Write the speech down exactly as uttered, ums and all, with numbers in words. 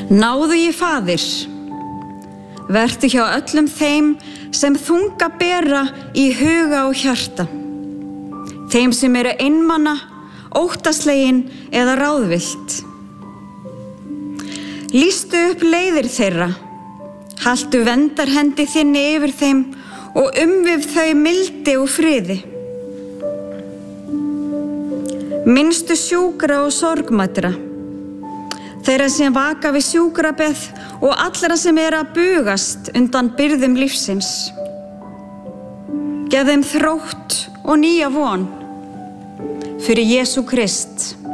Náðu í Faðir, vertu hjá öllum þeim sem þunga bera í huga og hjarta, þeim sem eru einmana, óttaslegin eða ráðvillt. Lýstu upp leiðir þeirra, haltu verndarhendi þinni yfir þeim og umvif þau mildi og friði. Minnstu sjúkra og sorgmædra, þeirra sem vaka við sjúkrabeð og allra sem eru að bugast undan byrðum lífsins. Gef þeim þrótt og nýja von fyrir Jesú Krist.